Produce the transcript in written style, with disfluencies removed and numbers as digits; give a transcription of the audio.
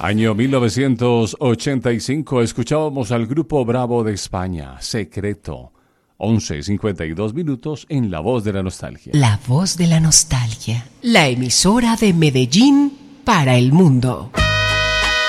Año 1985, escuchábamos al Grupo Bravo de España, Secreto. 11:52 minutos en La Voz de la Nostalgia. La Voz de la Nostalgia, la emisora de Medellín para el mundo.